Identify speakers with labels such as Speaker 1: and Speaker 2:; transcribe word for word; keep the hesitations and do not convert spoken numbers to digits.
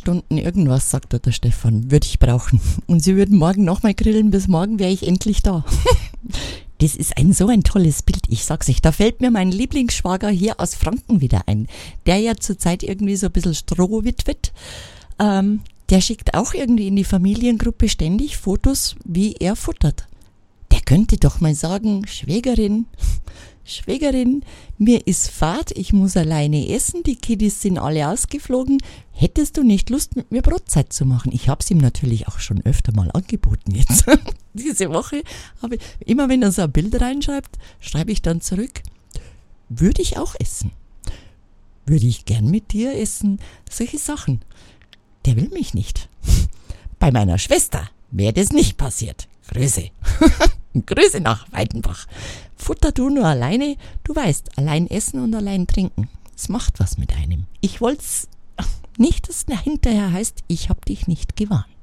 Speaker 1: Stunden irgendwas, sagt der Stefan, würde ich brauchen. Und sie würden morgen nochmal grillen, bis morgen wäre ich endlich da. Das ist ein so ein tolles Bild, ich sag's euch. Da fällt mir mein Lieblingsschwager hier aus Franken wieder ein, der ja zurzeit irgendwie so ein bisschen Strohwitwet. Ähm, der schickt auch irgendwie in die Familiengruppe ständig Fotos, wie er futtert. Der könnte doch mal sagen, Schwägerin, Schwägerin, mir ist Fahrt, ich muss alleine essen, die Kiddies sind alle ausgeflogen. Hättest du nicht Lust, mit mir Brotzeit zu machen? Ich habe es ihm natürlich auch schon öfter mal angeboten jetzt. Diese Woche habe ich, immer wenn er so ein Bild reinschreibt, schreibe ich dann zurück, würde ich auch essen. Würde ich gern mit dir essen. Solche Sachen. Der will mich nicht. Bei meiner Schwester wäre das nicht passiert. Grüße. Grüße nach Weidenbach. Futter du nur alleine, du weißt, allein essen und allein trinken. Es macht was mit einem. Ich wollt's nicht, dass es hinterher heißt, ich hab dich nicht gewarnt.